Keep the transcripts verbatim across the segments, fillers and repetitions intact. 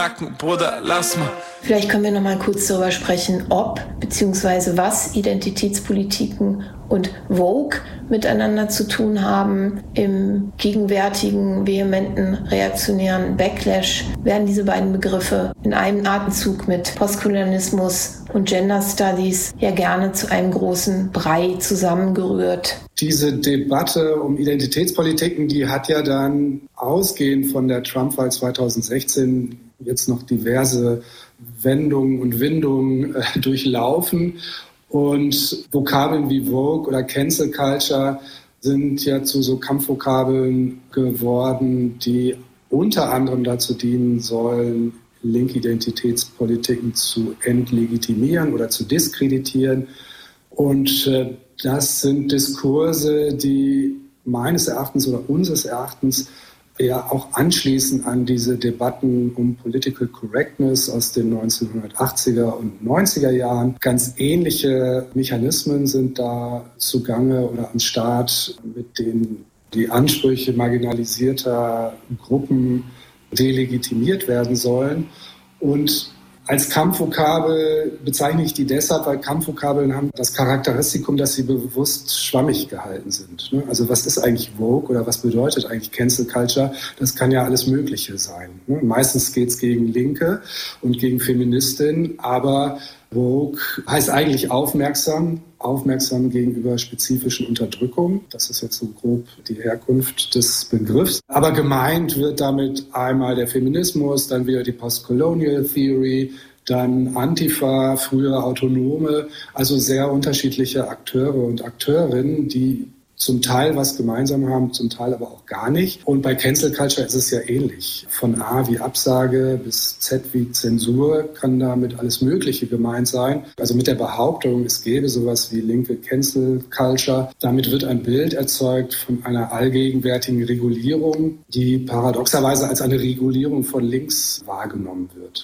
Bruder, lass mal. Vielleicht können wir noch mal kurz darüber sprechen, ob bzw. was Identitätspolitiken und Vogue miteinander zu tun haben. Im gegenwärtigen, vehementen, reaktionären Backlash werden diese beiden Begriffe in einem Atemzug mit Postkolonialismus und Gender Studies ja gerne zu einem großen Brei zusammengerührt. Diese Debatte um Identitätspolitiken, die hat ja dann ausgehend von der Trump-Wahl zweitausendsechzehn jetzt noch diverse Wendungen und Windungen äh, durchlaufen. Und Vokabeln wie Vogue oder Cancel Culture sind ja zu so Kampfvokabeln geworden, die unter anderem dazu dienen sollen, linke Identitätspolitiken zu entlegitimieren oder zu diskreditieren. Und äh, das sind Diskurse, die meines Erachtens oder unseres Erachtens ja auch anschließen an diese Debatten um Political Correctness aus den neunzehnhundertachtziger und neunziger Jahren. Ganz ähnliche Mechanismen sind da zugange oder am Start, mit denen die Ansprüche marginalisierter Gruppen delegitimiert werden sollen. Und als Kampfvokabel bezeichne ich die deshalb, weil Kampfvokabeln haben das Charakteristikum, dass sie bewusst schwammig gehalten sind. Also was ist eigentlich Vogue oder was bedeutet eigentlich Cancel Culture? Das kann ja alles Mögliche sein. Meistens geht es gegen Linke und gegen Feministinnen, aber Vogue heißt eigentlich aufmerksam, aufmerksam gegenüber spezifischen Unterdrückungen. Das ist jetzt so grob die Herkunft des Begriffs. Aber gemeint wird damit einmal der Feminismus, dann wieder die Postcolonial Theory, dann Antifa, früher Autonome, also sehr unterschiedliche Akteure und Akteurinnen, die zum Teil was gemeinsam haben, zum Teil aber auch gar nicht. Und bei Cancel Culture ist es ja ähnlich. Von A wie Absage bis Z wie Zensur kann damit alles Mögliche gemeint sein. Also mit der Behauptung, es gäbe sowas wie linke Cancel Culture. Damit wird ein Bild erzeugt von einer allgegenwärtigen Regulierung, die paradoxerweise als eine Regulierung von links wahrgenommen wird.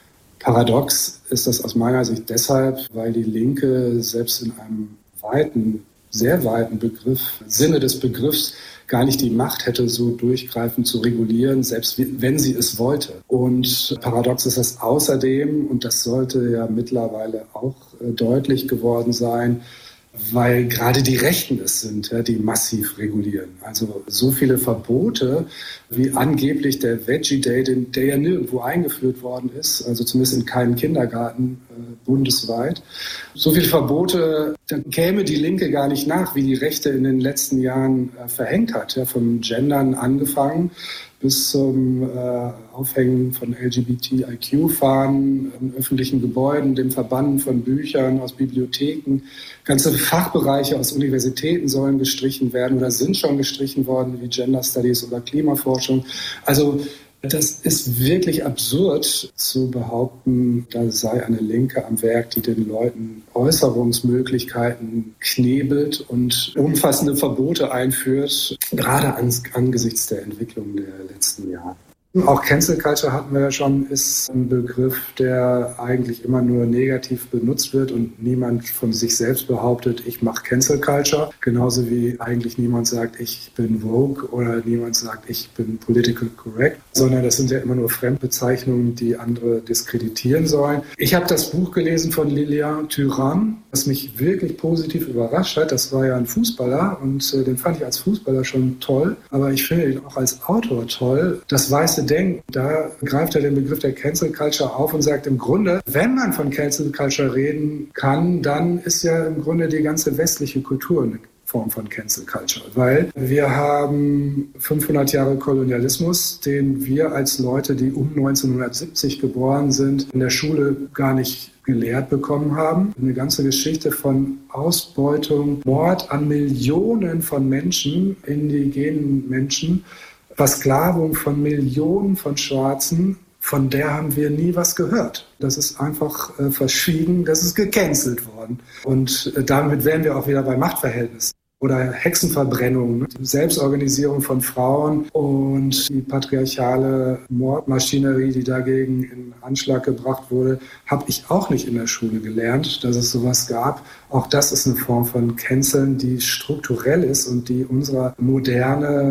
Paradox ist das aus meiner Sicht deshalb, weil die Linke selbst in einem weiten sehr weiten Begriff, Sinne des Begriffs, gar nicht die Macht hätte, so durchgreifend zu regulieren, selbst wenn sie es wollte. Und paradox ist das außerdem, und das sollte ja mittlerweile auch deutlich geworden sein, weil gerade die Rechten es sind, ja, die massiv regulieren. Also so viele Verbote, wie angeblich der Veggie Day, der ja nirgendwo eingeführt worden ist, also zumindest in keinem Kindergarten äh, bundesweit. So viele Verbote, da käme die Linke gar nicht nach, wie die Rechte in den letzten Jahren äh, verhängt hat, ja, vom Gendern angefangen bis zum äh, Aufhängen von L G B T I Q-Fahnen in öffentlichen Gebäuden, dem Verbannen von Büchern aus Bibliotheken. Ganze Fachbereiche aus Universitäten sollen gestrichen werden oder sind schon gestrichen worden, wie Gender Studies oder Klimaforschung. Also das ist wirklich absurd zu behaupten, da sei eine Linke am Werk, die den Leuten Äußerungsmöglichkeiten knebelt und umfassende Verbote einführt, gerade angesichts der Entwicklung der letzten Jahre. Auch Cancel Culture hatten wir ja schon, ist ein Begriff, der eigentlich immer nur negativ benutzt wird und niemand von sich selbst behauptet, ich mache Cancel Culture. Genauso wie eigentlich niemand sagt, ich bin Vogue oder niemand sagt, ich bin Political Correct, sondern das sind ja immer nur Fremdbezeichnungen, die andere diskreditieren sollen. Ich habe das Buch gelesen von Lilian Thuram, was mich wirklich positiv überrascht hat. Das war ja ein Fußballer und äh, den fand ich als Fußballer schon toll, aber ich finde ihn auch als Autor toll. Das weiße Denken, da greift er den Begriff der Cancel Culture auf und sagt im Grunde, wenn man von Cancel Culture reden kann, dann ist ja im Grunde die ganze westliche Kultur eine Form von Cancel Culture, weil wir haben fünfhundert Jahre Kolonialismus, den wir als Leute, die um neunzehnhundertsiebzig geboren sind, in der Schule gar nicht gelehrt bekommen haben. Eine ganze Geschichte von Ausbeutung, Mord an Millionen von Menschen, indigenen Menschen, Versklavung von Millionen von Schwarzen, von der haben wir nie was gehört. Das ist einfach äh, verschwiegen, das ist gecancelt worden. Und äh, damit wären wir auch wieder bei Machtverhältnissen. Oder Hexenverbrennung, ne? Die Selbstorganisierung von Frauen und die patriarchale Mordmaschinerie, die dagegen in Anschlag gebracht wurde, habe ich auch nicht in der Schule gelernt, dass es sowas gab. Auch das ist eine Form von Canceln, die strukturell ist und die unserer Moderne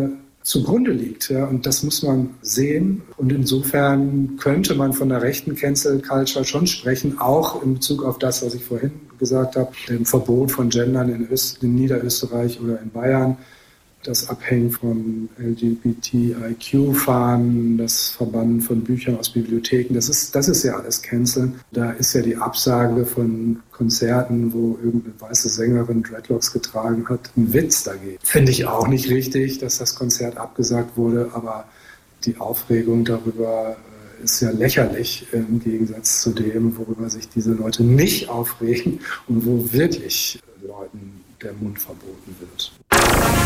zugrunde liegt. Ja, und das muss man sehen. Und insofern könnte man von der rechten Cancel Culture schon sprechen, auch in Bezug auf das, was ich vorhin gesagt habe, dem Verbot von Gendern in, Öst, in Niederösterreich oder in Bayern, das Abhängen von L G B T I Q-Fahnen, das Verbannen von Büchern aus Bibliotheken, das ist, das ist ja alles Canceln. Da ist ja die Absage von Konzerten, wo irgendeine weiße Sängerin Dreadlocks getragen hat, ein Witz dagegen. Finde ich auch nicht richtig, dass das Konzert abgesagt wurde, aber die Aufregung darüber ist ja lächerlich im Gegensatz zu dem, worüber sich diese Leute nicht aufregen und wo wirklich Leuten der Mund verboten wird.